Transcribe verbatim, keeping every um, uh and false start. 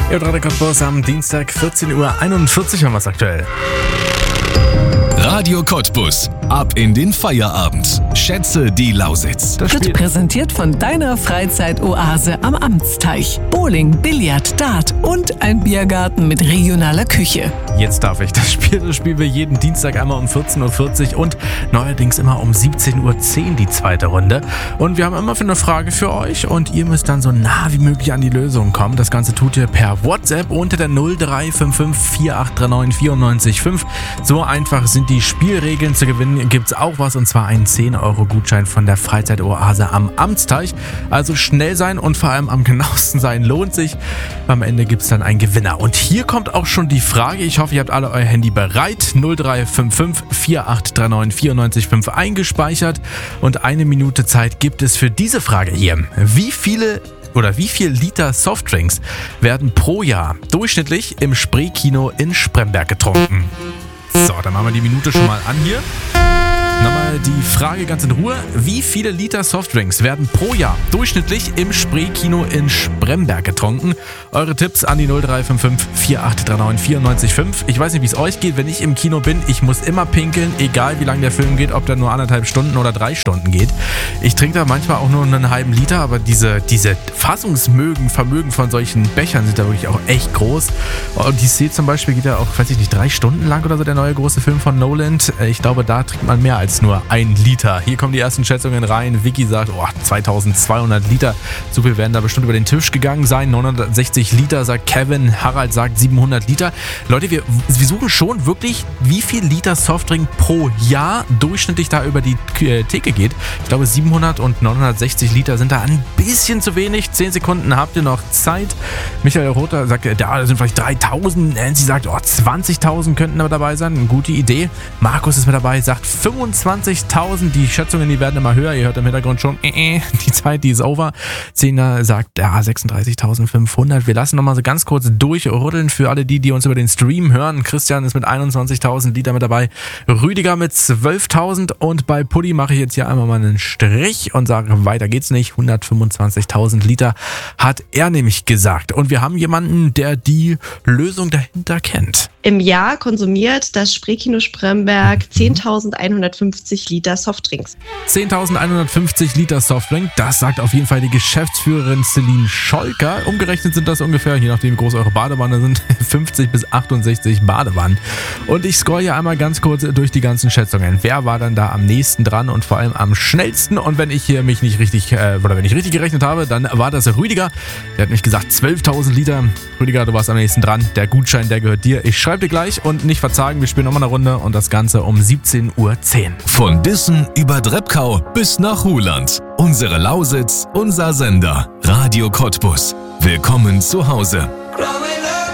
Ja, Radio Cottbus am Dienstag vierzehn Uhr einundvierzig haben wir es aktuell. Radio Cottbus. Ab in den Feierabend. Schätze die Lausitz. Das wird präsentiert von deiner Freizeitoase am Amtsteich. Bowling, Billard, Dart und ein Biergarten mit regionaler Küche. Jetzt darf ich. Das Spiel, das spielen wir jeden Dienstag einmal um vierzehn Uhr vierzig und neuerdings immer um siebzehn Uhr zehn die zweite Runde. Und wir haben immer für eine Frage für euch und ihr müsst dann so nah wie möglich an die Lösung kommen. Das Ganze tut ihr per WhatsApp unter der null drei fünf fünf vier acht drei neun vier neun fünf. So einfach sind die Spielregeln. Zu gewinnen gibt's auch was, und zwar einen zehn Euro Gutschein von der Freizeitoase am Amtsteich. Also schnell sein und vor allem am genauesten sein lohnt sich. Am Ende gibt's dann einen Gewinner. Und hier kommt auch schon die Frage. Ich hoffe, ihr habt alle euer Handy bereit. null drei fünf fünf vier acht drei neun vier neun fünf eingespeichert. Und eine Minute Zeit gibt es für diese Frage hier. Wie viele oder wie viel Liter Softdrinks werden pro Jahr durchschnittlich im Spreekino in Spremberg getrunken? So, dann machen wir die Minute schon mal an hier. Nochmal die Frage ganz in Ruhe. Wie viele Liter Softdrinks werden pro Jahr durchschnittlich im Spreekino in Spremberg getrunken? Eure Tipps an die null drei fünf fünf vier acht drei neun vier neun fünf. Ich weiß nicht, wie es euch geht, wenn ich im Kino bin. Ich muss immer pinkeln, egal wie lang der Film geht, ob der nur anderthalb Stunden oder drei Stunden geht. Ich trinke da manchmal auch nur einen halben Liter, aber diese, diese Fassungsmögen, Vermögen von solchen Bechern sind da wirklich auch echt groß. Und die Szene zum Beispiel geht ja auch, weiß ich nicht, drei Stunden lang oder so, der neue große Film von Nolan. Ich glaube, da trinkt man mehr als nur ein Liter. Hier kommen die ersten Schätzungen rein. Vicky sagt, oh, zweitausendzweihundert Liter. So viel werden da bestimmt über den Tisch gegangen sein. neunhundertsechzig Liter, sagt Kevin. Harald sagt siebenhundert Liter. Leute, wir, wir suchen schon wirklich, wie viel Liter Softdrink pro Jahr durchschnittlich da über die äh, Theke geht. Ich glaube, siebenhundert und neunhundertsechzig Liter sind da ein bisschen zu wenig. zehn Sekunden habt ihr noch Zeit. Michael Rother sagt, ja, da sind vielleicht dreitausend. Nancy sagt, oh, zwanzigtausend könnten aber dabei sein. Eine gute Idee. Markus ist mit dabei, sagt fünfundzwanzigtausend. Die Schätzungen, die werden immer höher. Ihr hört im Hintergrund schon, äh, äh, die Zeit, die ist over. Zehner sagt, ja, sechsunddreißigtausendfünfhundert. Wir lassen nochmal so ganz kurz durchruddeln für alle die, die uns über den Stream hören. Christian ist mit einundzwanzigtausend Liter mit dabei. Rüdiger mit zwölftausend. Und bei Pulli mache ich jetzt hier einmal mal einen Strich und sage, weiter geht's nicht. hundertfünfundzwanzigtausend Liter hat er nämlich gesagt. Und wir haben jemanden, der die Lösung dahinter kennt. Im Jahr konsumiert das Spreekino Spremberg zehntausendeinhundertfünfzig Liter Softdrinks. zehntausendeinhundertfünfzig Liter Softdrink, das sagt auf jeden Fall die Geschäftsführerin Celine Scholker. Umgerechnet sind das ungefähr, je nachdem wie groß eure Badewanne sind, fünfzig bis achtundsechzig Badewannen. Und ich scroll hier einmal ganz kurz durch die ganzen Schätzungen. Wer war dann da am nächsten dran und vor allem am schnellsten? Und wenn ich hier mich nicht richtig, äh, oder wenn ich richtig gerechnet habe, dann war das Rüdiger. Der hat mich gesagt zwölftausend Liter. Rüdiger, du warst am nächsten dran. Der Gutschein, der gehört dir. Ich schreibe dir gleich und nicht verzagen, wir spielen nochmal eine Runde und das Ganze um siebzehn Uhr zehn. Von Dissen über Dreppkau bis nach Ruhland. Unsere Lausitz, unser Sender. Radio Cottbus. Willkommen zu Hause. Growing up.